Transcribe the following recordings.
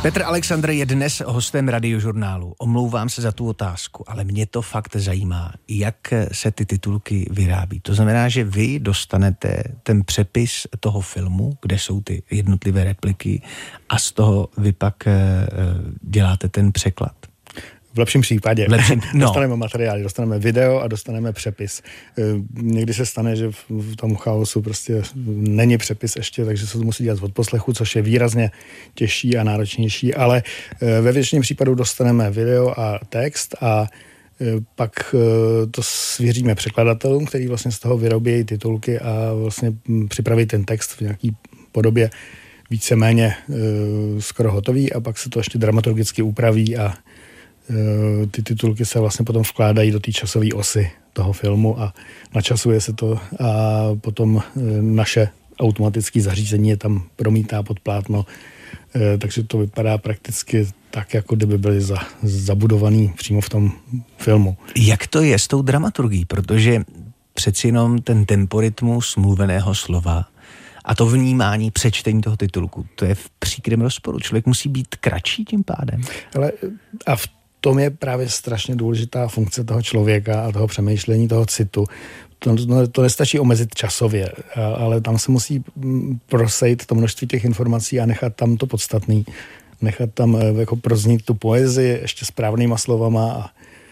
Petr Alexandr je dnes hostem Radiožurnálu. Omlouvám se za tu otázku, ale mě to fakt zajímá, jak se ty titulky vyrábí. To znamená, že vy dostanete ten přepis toho filmu, kde jsou ty jednotlivé repliky a z toho vy pak děláte ten překlad. V lepším případě. Dostaneme materiály, dostaneme video a dostaneme přepis. Někdy se stane, že v tom chaosu prostě není přepis ještě, takže se to musí dělat z odposlechu, což je výrazně těžší a náročnější, ale ve většině případů dostaneme video a text a pak to svěříme překladatelům, který vlastně z toho vyrobí titulky a vlastně připraví ten text v nějaký podobě víceméně skoro hotový a pak se to ještě dramaturgicky upraví a ty titulky se vlastně potom vkládají do té časové osy toho filmu a načasuje se to a potom naše automatické zařízení je tam promítá pod plátno, takže to vypadá prakticky tak, jako kdyby byly zabudovaný přímo v tom filmu. Jak to je s tou dramaturgií? Protože přeci jenom ten temporytmus mluveného slova a to vnímání přečtení toho titulku, to je v příkrém rozporu. Člověk musí být kratší tím pádem. Ale a v tom je právě strašně důležitá funkce toho člověka a toho přemýšlení, toho citu. To nestačí omezit časově, ale tam se musí prosejt to množství těch informací a nechat tam to podstatný. Nechat tam jako proznít tu poezii ještě správnýma slovama. A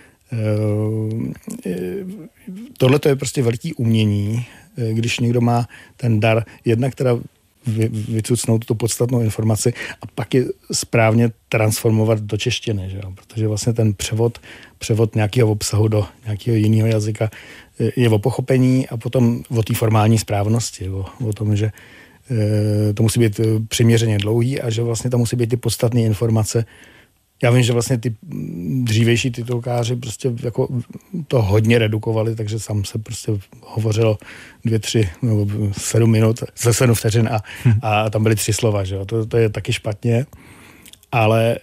tohle to je prostě velký umění, když někdo má ten dar, jednak teda vycucnout tu podstatnou informaci a pak je správně transformovat do češtiny, že jo? Protože vlastně ten převod nějakého obsahu do nějakého jiného jazyka je o pochopení a potom o té formální správnosti, o tom, že to musí být přiměřeně dlouhý a že vlastně tam musí být ty podstatné informace. Já vím, že vlastně ty dřívější titulkáři prostě jako to hodně redukovali, takže sam se prostě hovořilo 2, 3 nebo 7 minut, 7 vteřin a tam byly 3 slova, že jo. To je taky špatně, ale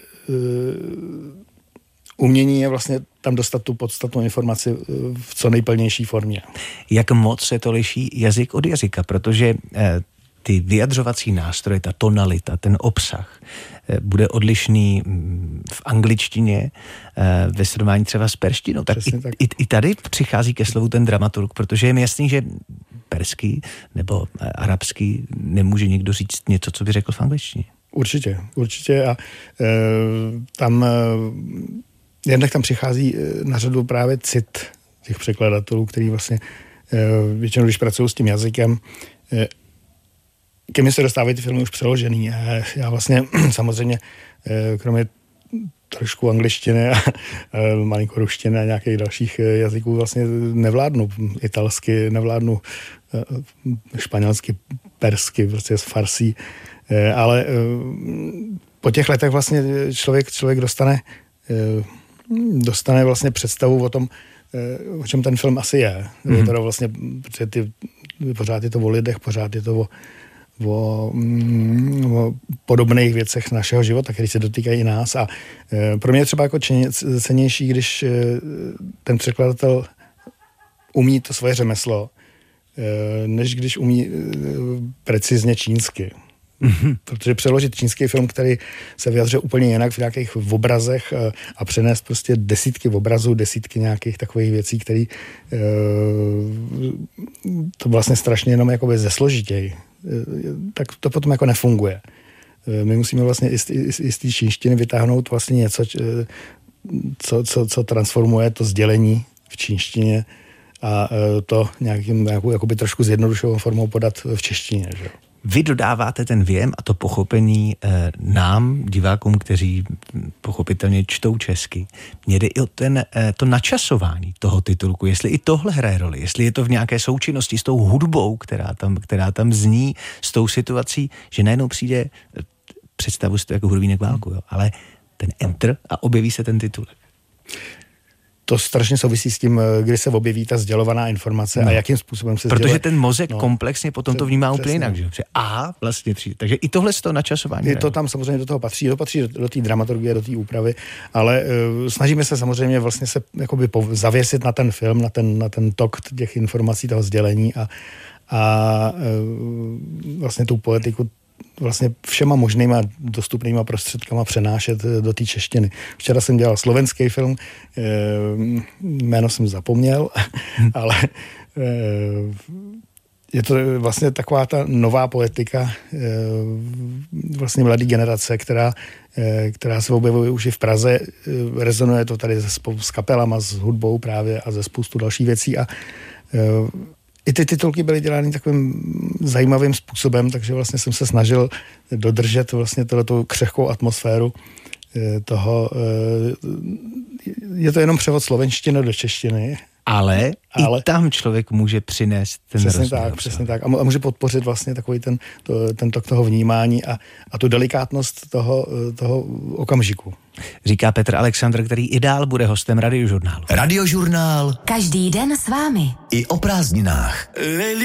umění je vlastně tam dostat tu podstatnou informaci v co nejplnější formě. Jak moc se to liší jazyk od jazyka, protože ty vyjadřovací nástroje, ta tonalita, ten obsah bude odlišný v angličtině ve srovnání třeba s perštinou. Tak i tady přichází ke slovu ten dramaturg, protože je mi jasný, že perský nebo arabský nemůže někdo říct něco, co by řekl v angličtině. Určitě a tam jednak tam přichází na řadu právě cit těch překladatelů, který vlastně většinou, když pracují s tím jazykem, ke mně se dostávají ty filmy už přeložený. Já vlastně samozřejmě, kromě trošku angličtiny a malinko ruštiny a nějakých dalších jazyků vlastně nevládnu italsky, nevládnu španělsky, persky, prostě z farsí, ale po těch letech vlastně člověk dostane vlastně představu o tom, o čem ten film asi je. Je to vlastně, protože pořád je to o lidech, pořád je to o podobných věcech našeho života, které se dotýkají i nás. A pro mě je třeba jako cennější, když ten překladatel umí to svoje řemeslo, než když umí precizně čínsky. Protože přeložit čínský film, který se vyjadřuje úplně jinak v nějakých obrazech a přenést prostě desítky obrazů, desítky nějakých takových věcí, které to vlastně strašně jenom jakoby zesložitějí, tak to potom jako nefunguje. My musíme vlastně i z té čínštiny vytáhnout vlastně něco, co transformuje to sdělení v čínštině a to nějakou jakoby trošku zjednodušenou formou podat v češtině, že? Vy dodáváte ten věm a to pochopení nám, divákům, kteří pochopitelně čtou česky. Mně jde i o to načasování toho titulku, jestli i tohle hraje roli, jestli je to v nějaké součinnosti s tou hudbou, která tam zní, s tou situací, že najednou přijde, představu si to jako hudebník válku, jo, ale ten enter a objeví se ten titulek. To strašně souvisí s tím, kdy se objeví ta sdělovaná informace a jakým způsobem se sděluje. Protože ten mozek komplexně potom to vnímá úplně jinak, že? Vlastně přijde. Takže i tohle z toho načasování. Je to tam samozřejmě do toho patří, do té dramaturgie, do té úpravy, ale snažíme se samozřejmě vlastně se jakoby zavěsit na ten film, na ten tok těch informací, toho sdělení a vlastně tu poetiku vlastně všema možnýma dostupnýma prostředkama přenášet do té češtiny. Včera jsem dělal slovenský film, jméno jsem zapomněl, ale je to vlastně taková ta nová poetika vlastně mladé generace, která se objevuje už i v Praze. Rezonuje to tady s kapelama, s hudbou právě a ze spoustu dalších věcí a i ty titulky byly dělány takovým zajímavým způsobem, takže vlastně jsem se snažil dodržet vlastně tohletou křehkou atmosféru toho. Je to jenom převod slovenštiny do češtiny. Ale i tam člověk může přinést ten rozměr. Přesně tak. A může podpořit vlastně takový ten tok toho vnímání a tu delikátnost toho okamžiku. Říká Petr Alexandr, který i dál bude hostem Radiožurnálu. Radiožurnál. Každý den s vámi. I o prázdninách.